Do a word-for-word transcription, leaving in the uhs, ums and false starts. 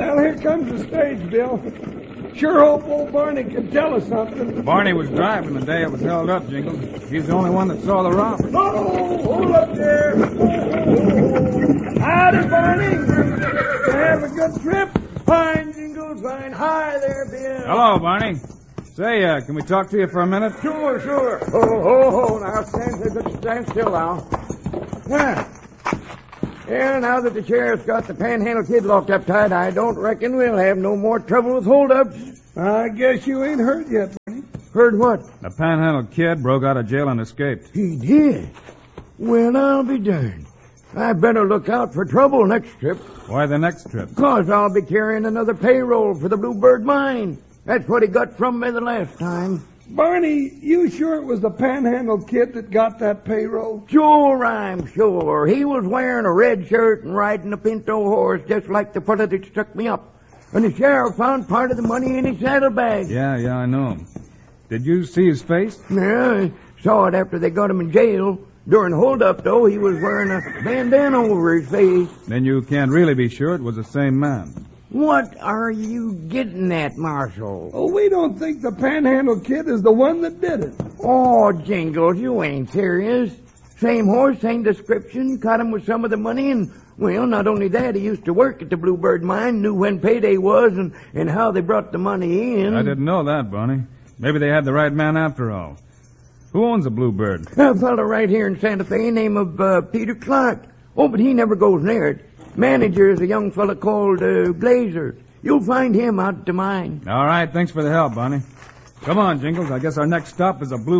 Well, here comes the stage, Bill. Sure hope old Barney can tell us something. Barney was driving the day it was held up, Jingles. He's the only one that saw the robbery. Oh, hold up there. Howdy, Barney. Have a good trip. Fine, Jingles. Fine. Hi there, Bill. Hello, Barney. Say, uh, can we talk to you for a minute? Sure, sure. Oh, oh, oh. Now, stand, stand still now. Yeah. Yeah, now that the sheriff's got the Panhandle Kid locked up tight, I don't reckon we'll have no more trouble with holdups. I guess you ain't heard yet, Barney. Heard what? The Panhandle Kid broke out of jail and escaped. He did? Well, I'll be darned. I better look out for trouble next trip. Why the next trip? Because I'll be carrying another payroll for the Bluebird mine. That's what he got from me the last time. Barney, you sure it was the Panhandle Kid that got that payroll? Sure, I'm sure. He was wearing a red shirt and riding a pinto horse just like the fella that struck me up. And the sheriff found part of the money in his saddlebag. Yeah, yeah, I know him. Did you see his face? Yeah, I saw it after they got him in jail. During hold-up, though, he was wearing a bandana over his face. Then you can't really be sure it was the same man. What are you getting at, Marshal? Oh, we don't think the Panhandle Kid is the one that did it. Oh, Jingles, you ain't serious. Same horse, same description, caught him with some of the money, and, well, not only that, he used to work at the Bluebird mine, knew when payday was, and, and how they brought the money in. I didn't know that, Barney. Maybe they had the right man after all. Who owns the Bluebird? A fellow right here in Santa Fe, name of uh, Peter Clark. Oh, but he never goes near it. Manager is a young fellow called uh, Glazer. You'll find him out at the mine. All right, thanks for the help, Barney. Come on, Jingles. I guess our next stop is a blue